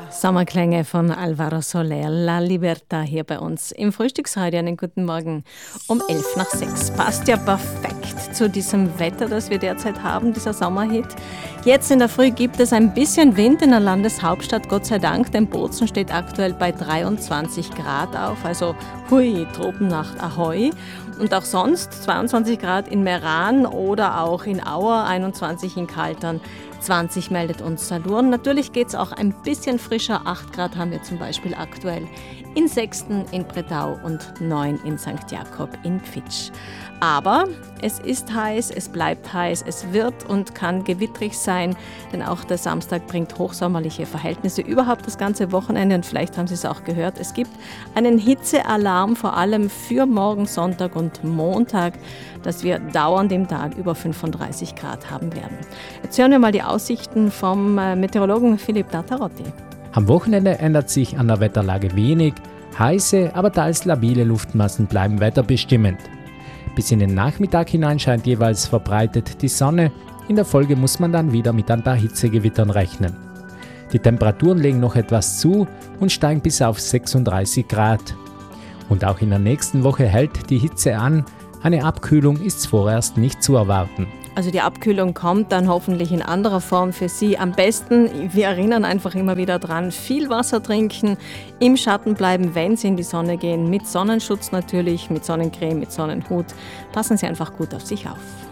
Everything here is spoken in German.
Sommerklänge von Alvaro Soler, La Libertad hier bei uns im Frühstücksradio. Einen guten Morgen um 5:11. Passt ja perfekt zu diesem Wetter, das wir derzeit haben, dieser Sommerhit. Jetzt in der Früh gibt es ein bisschen Wind in der Landeshauptstadt, Gott sei Dank, denn Bozen steht aktuell bei 23 Grad auf, also hui, Tropennacht Ahoi. Und auch sonst 22 Grad in Meran oder auch in Auer, 21 in Kaltern. 20 meldet uns Salurn. Natürlich geht es auch ein bisschen frischer. 8 Grad haben wir zum Beispiel aktuell in Sexten, in Bretau und 9 in St. Jakob in Gfitsch. Aber es ist heiß, es bleibt heiß, es wird und kann gewittrig sein, denn auch der Samstag bringt hochsommerliche Verhältnisse. Überhaupt das ganze Wochenende, und vielleicht haben Sie es auch gehört, es gibt einen Hitzealarm, vor allem für morgen Sonntag und Montag, dass wir dauernd im Tag über 35 Grad haben werden. Jetzt hören wir mal die Aussichten vom Meteorologen Philipp Tartarotti. Am Wochenende ändert sich an der Wetterlage wenig. Heiße, aber teils labile Luftmassen bleiben wetterbestimmend. Bis in den Nachmittag hinein scheint jeweils verbreitet die Sonne. In der Folge muss man dann wieder mit ein paar Hitzegewittern rechnen. Die Temperaturen legen noch etwas zu und steigen bis auf 36 Grad. Und auch in der nächsten Woche hält die Hitze an. Eine Abkühlung ist vorerst nicht zu erwarten. Also die Abkühlung kommt dann hoffentlich in anderer Form für Sie. Am besten, wir erinnern einfach immer wieder dran, viel Wasser trinken, im Schatten bleiben, wenn Sie in die Sonne gehen, mit Sonnenschutz natürlich, mit Sonnencreme, mit Sonnenhut. Passen Sie einfach gut auf sich auf.